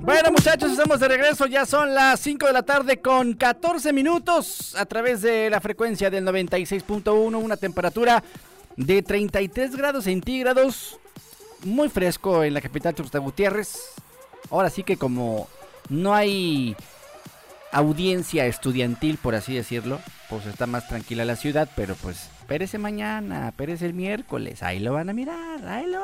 Bueno, muchachos, estamos de regreso, ya son las 5 de la tarde con 14 minutos a través de la frecuencia del 96.1, una temperatura de 33 grados centígrados, muy fresco en la capital Tuxtla Gutiérrez. Ahora sí que como no hay audiencia estudiantil, por así decirlo, pues está más tranquila la ciudad, pero pues espérese mañana, espérese el miércoles, ahí lo van a mirar,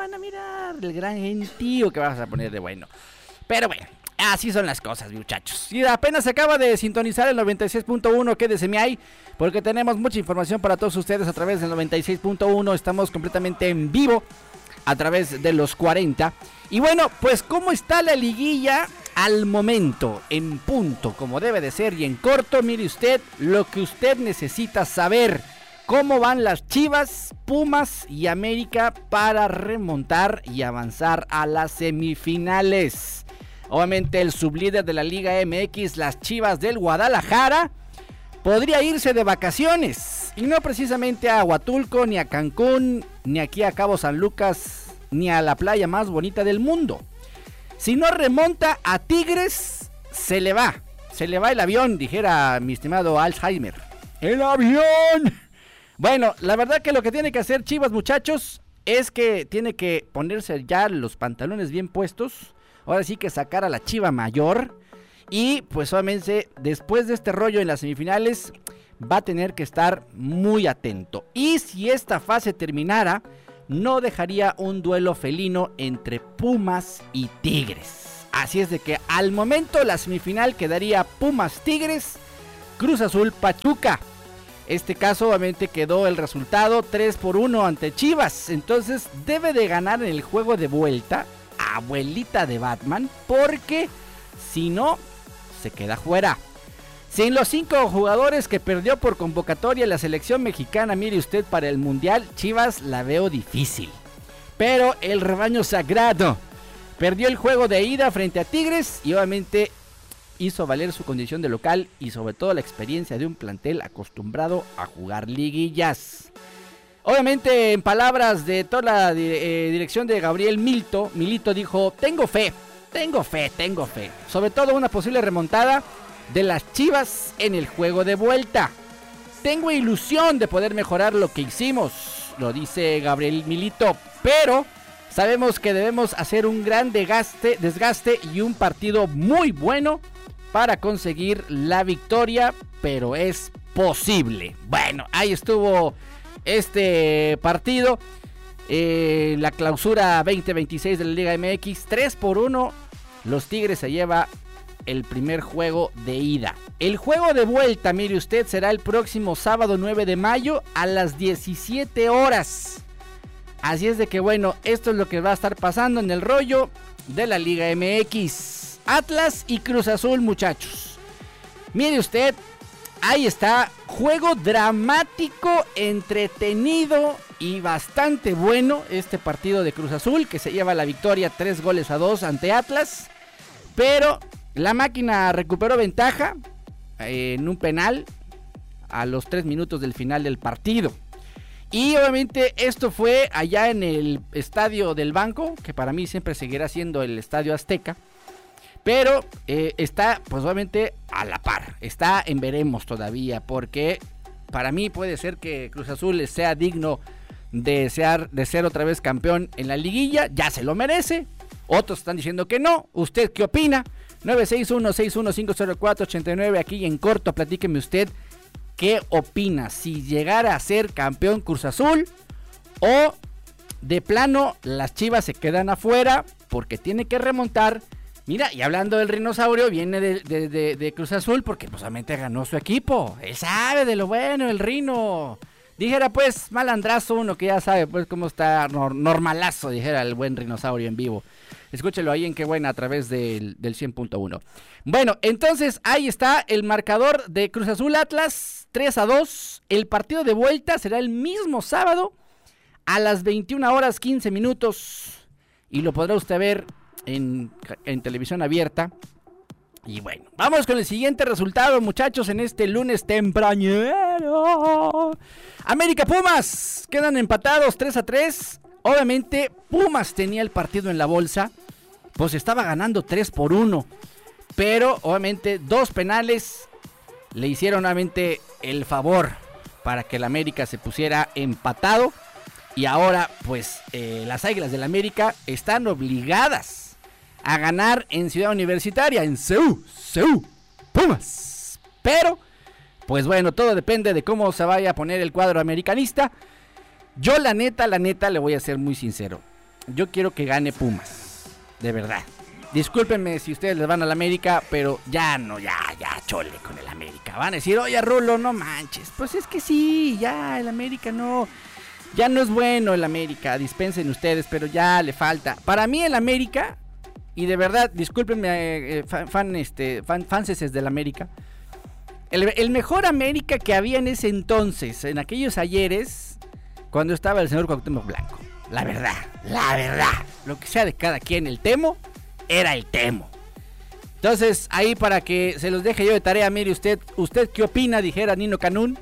el gran gentío que vas a poner de bueno. Pero bueno, así son las cosas, muchachos. Y apenas se acaba de sintonizar el 96.1, quédese ahí, porque tenemos mucha información para todos ustedes a través del 96.1. Estamos completamente en vivo a través de los 40. Y bueno, pues ¿cómo está la liguilla al momento? En punto, como debe de ser, y en corto, mire usted lo que usted necesita saber. ¿Cómo van las Chivas, Pumas y América para remontar y avanzar a las semifinales? Obviamente el sublíder de la Liga MX, las Chivas del Guadalajara, podría irse de vacaciones. Y no precisamente a Huatulco, ni a Cancún, ni aquí a Cabo San Lucas, ni a la playa más bonita del mundo. Si no remonta a Tigres, se le va el avión, dijera mi estimado Alzheimer. ¡El avión! Bueno, la verdad que lo que tiene que hacer Chivas, muchachos, es que tiene que ponerse ya los pantalones bien puestos. Ahora sí que sacar a la Chiva mayor. Y pues obviamente después de este rollo en las semifinales va a tener que estar muy atento. Y si esta fase terminara, no dejaría un duelo felino entre Pumas y Tigres. Así es de que al momento la semifinal quedaría Pumas-Tigres, Cruz Azul-Pachuca. Este caso obviamente quedó el resultado 3-1 ante Chivas. Entonces debe de ganar en el juego de vuelta abuelita de Batman, porque si no, se queda fuera. Sin los 5 jugadores que perdió por convocatoria la selección mexicana, mire usted, para el Mundial, Chivas la veo difícil. Pero el rebaño sagrado perdió el juego de ida frente a Tigres y obviamente hizo valer su condición de local y sobre todo la experiencia de un plantel acostumbrado a jugar liguillas. Obviamente, en palabras de toda la dirección de Gabriel Milito dijo: tengo fe, sobre todo una posible remontada de las Chivas en el juego de vuelta. Tengo ilusión de poder mejorar lo que hicimos, lo dice Gabriel Milito, pero sabemos que debemos hacer un gran desgaste y un partido muy bueno para conseguir la victoria, pero es posible. Bueno, ahí estuvo este partido, la clausura 2026 de la Liga MX, 3-1, los Tigres se lleva el primer juego de ida. El juego de vuelta, mire usted, será el próximo sábado 9 de mayo a las 17 horas. Así es de que bueno, esto es lo que va a estar pasando en el rollo de la Liga MX. Atlas y Cruz Azul, muchachos. Mire usted, ahí está, juego dramático, entretenido y bastante bueno este partido de Cruz Azul, que se lleva la victoria 3-2 ante Atlas. Pero la máquina recuperó ventaja en un penal a los 3 minutos del final del partido. Y obviamente esto fue allá en el Estadio del Banco, que para mí siempre seguirá siendo el Estadio Azteca. Pero está pues obviamente a la par, está en veremos todavía, porque para mí puede ser que Cruz Azul sea digno de ser otra vez campeón en la liguilla, ya se lo merece. Otros están diciendo que no. ¿Usted qué opina? 961-61504-89, aquí en corto, platíqueme usted qué opina, si llegara a ser campeón Cruz Azul o de plano las Chivas se quedan afuera porque tiene que remontar. Mira, y hablando del Rinosaurio, viene de Cruz Azul porque pues solamente ganó su equipo. Él sabe de lo bueno, el Rino. Dijera pues, malandrazo uno que ya sabe pues cómo está, normalazo, dijera el buen Rinosaurio en vivo. Escúchelo ahí en Qué Buena a través del 100.1. Bueno, entonces ahí está el marcador de Cruz Azul Atlas, 3-2. El partido de vuelta será el mismo sábado a las 21:15. Y lo podrá usted ver en televisión abierta. Y bueno, vamos con el siguiente resultado, muchachos, en este lunes temprañero. América Pumas quedan empatados 3-3. Obviamente Pumas tenía el partido en la bolsa, pues estaba ganando 3-1. Pero obviamente 2 penales le hicieron nuevamente el favor para que el América se pusiera empatado. Y ahora pues las Águilas del América están obligadas a ganar en Ciudad Universitaria, en CU Pumas. Pero pues bueno, todo depende de cómo se vaya a poner el cuadro americanista. Yo la neta, le voy a ser muy sincero. Yo quiero que gane Pumas, de verdad. Discúlpenme si ustedes les van al América, pero ya chole con el América. Van a decir, oye Rulo, no manches. Pues es que sí, ya el América no, ya no es bueno el América. Dispensen ustedes, pero ya le falta. Para mí el América, y de verdad, discúlpenme fanses del América, el mejor América que había en ese entonces, en aquellos ayeres, cuando estaba el señor Cuauhtémoc Blanco. La verdad, lo que sea de cada quien, el Temo era el Temo. Entonces, ahí para que se los deje yo de tarea, mire usted qué opina, dijera Nino Canún.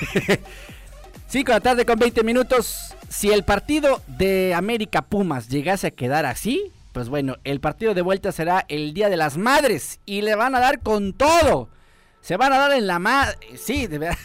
5 de la tarde con 20 minutos. Si el partido de América Pumas llegase a quedar así, pues bueno, el partido de vuelta será el Día de las Madres y le van a dar con todo. Se van a dar en la madre. Sí, de verdad.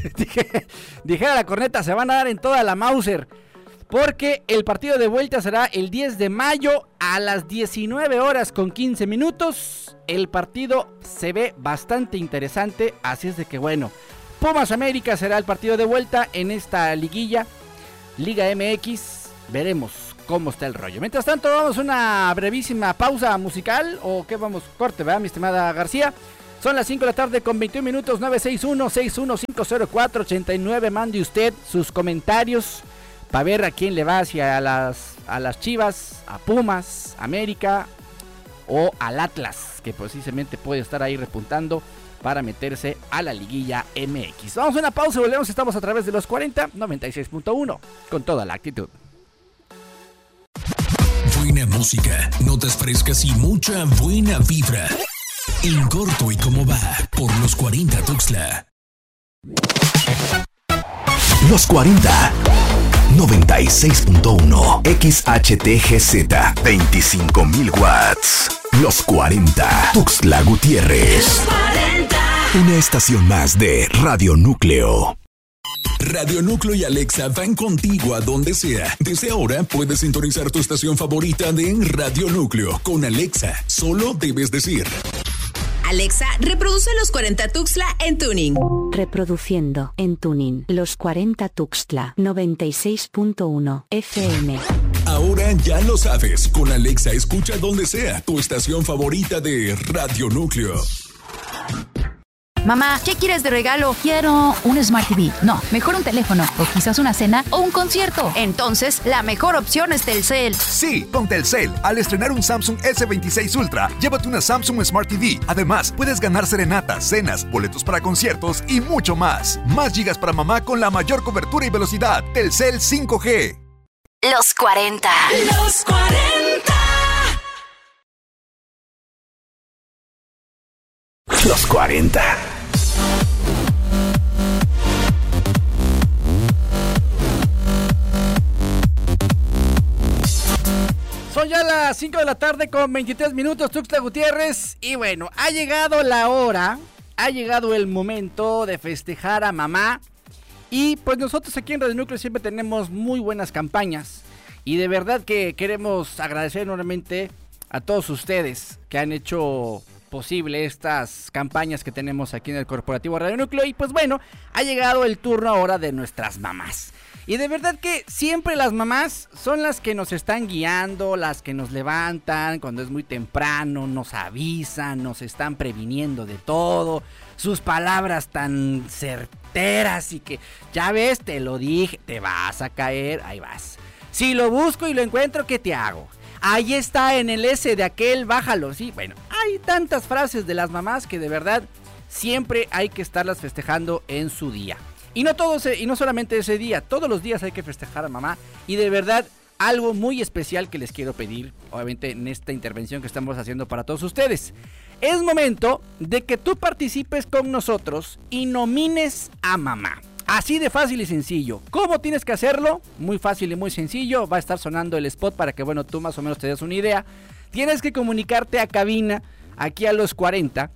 Dijera la corneta, se van a dar en toda la Mauser. Porque el partido de vuelta será el 10 de mayo a las 19 horas con 15 minutos. El partido se ve bastante interesante. Así es de que bueno, Pumas América será el partido de vuelta en esta liguilla, Liga MX. Veremos cómo está el rollo. Mientras tanto, vamos a una brevísima pausa musical. ¿O qué vamos? Corte, ¿verdad, mi estimada García? Son las 5 de la tarde con 21 minutos. 961-61504-89. Mande usted sus comentarios para ver a quién le va, hacia a las Chivas, a Pumas, América o al Atlas, que precisamente puede estar ahí repuntando para meterse a la liguilla MX. Vamos a una pausa y volvemos. Estamos a través de los 40, 96.1, con toda la actitud. Buena música, notas frescas y mucha buena vibra. En corto y cómo va, por los 40 Tuxtla. Los 40 96.1 XHTGZ 25,000 watts. Los 40 Tuxtla Gutiérrez. Una estación más de Radio Núcleo. Radio Núcleo y Alexa van contigo a donde sea. Desde ahora puedes sintonizar tu estación favorita de Radio Núcleo. Con Alexa, solo debes decir: Alexa, reproduce los 40 Tuxtla en tuning. Reproduciendo en tuning los 40 Tuxtla 96.1 FM. Ahora ya lo sabes, con Alexa escucha donde sea tu estación favorita de Radio Núcleo. Mamá, ¿qué quieres de regalo? Quiero un Smart TV. No, mejor un teléfono, o quizás una cena o un concierto. Entonces, la mejor opción es Telcel. Sí, con Telcel, al estrenar un Samsung S26 Ultra, llévate una Samsung Smart TV. Además, puedes ganar serenatas, cenas, boletos para conciertos y mucho más. Más gigas para mamá con la mayor cobertura y velocidad. Telcel 5G. Los 40. Los 40. Los 40. Son ya las 5 de la tarde con 23 minutos, Tuxtla Gutiérrez. Y bueno, ha llegado la hora, ha llegado el momento de festejar a mamá. Y pues nosotros aquí en Radio Núcleo siempre tenemos muy buenas campañas. Y de verdad que queremos agradecer enormemente a todos ustedes que han hecho posible estas campañas que tenemos aquí en el Corporativo Radio Núcleo. Y pues bueno, ha llegado el turno ahora de nuestras mamás. Y de verdad que siempre las mamás son las que nos están guiando, las que nos levantan cuando es muy temprano, nos avisan, nos están previniendo de todo. Sus palabras tan certeras y que, ya ves, te lo dije, te vas a caer, ahí vas. Si lo busco y lo encuentro, ¿qué te hago? Ahí está en el S de aquel, bájalo, sí. Bueno, hay tantas frases de las mamás que de verdad siempre hay que estarlas festejando en su día. Y no solamente ese día, todos los días hay que festejar a mamá. Y de verdad, algo muy especial que les quiero pedir, obviamente en esta intervención que estamos haciendo para todos ustedes. Es momento de que tú participes con nosotros y nomines a mamá. Así de fácil y sencillo. ¿Cómo tienes que hacerlo? Muy fácil y muy sencillo. Va a estar sonando el spot para que, bueno, tú más o menos te des una idea Tienes que comunicarte a cabina, aquí a los 40,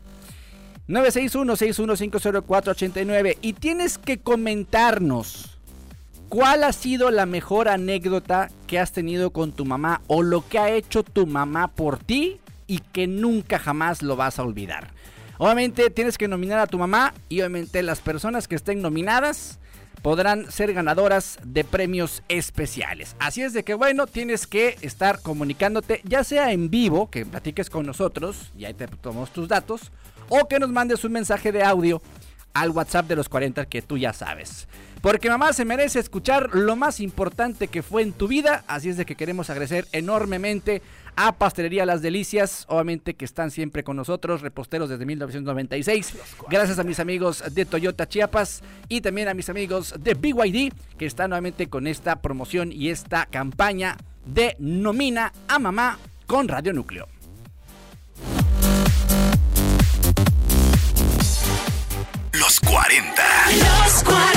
961-6150489, y tienes que comentarnos cuál ha sido la mejor anécdota que has tenido con tu mamá o lo que ha hecho tu mamá por ti y que nunca jamás lo vas a olvidar. Obviamente tienes que nominar a tu mamá y obviamente las personas que estén nominadas podrán ser ganadoras de premios especiales. Así es de que bueno, tienes que estar comunicándote, ya sea en vivo, que platiques con nosotros y ahí te tomamos tus datos, o que nos mandes un mensaje de audio al WhatsApp de los 40 que tú ya sabes. Porque mamá se merece escuchar lo más importante que fue en tu vida, así es de que queremos agradecer enormemente a Pastelería Las Delicias, obviamente que están siempre con nosotros, reposteros desde 1996. Gracias a mis amigos de Toyota Chiapas y también a mis amigos de BYD que están nuevamente con esta promoción y esta campaña de Nomina a Mamá con Radio Núcleo. Los 40. Los 40.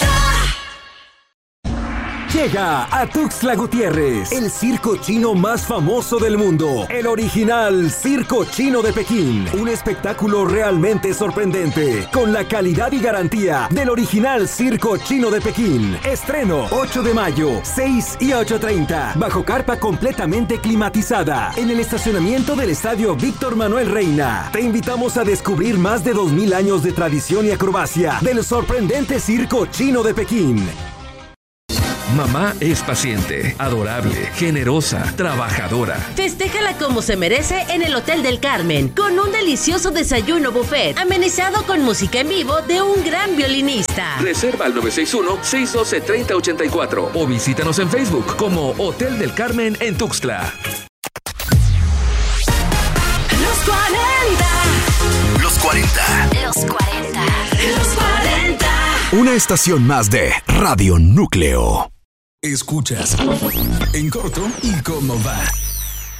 Llega a Tuxtla Gutiérrez, el circo chino más famoso del mundo, el original Circo Chino de Pekín. Un espectáculo realmente sorprendente, con la calidad y garantía del original Circo Chino de Pekín. Estreno 8 de mayo, 6 y 8:30, bajo carpa completamente climatizada, en el estacionamiento del Estadio Víctor Manuel Reina. Te invitamos a descubrir más de 2000 años de tradición y acrobacia del sorprendente Circo Chino de Pekín. Mamá es paciente, adorable, generosa, trabajadora. Festéjala como se merece en el Hotel del Carmen, con un delicioso desayuno buffet, amenizado con música en vivo de un gran violinista. Reserva al 961-612-3084 o visítanos en Facebook como Hotel del Carmen en Tuxtla. Los 40. Los 40. Los 40. Los 40. Una estación más de Radio Núcleo. Escuchas En Corto y Cómo Va.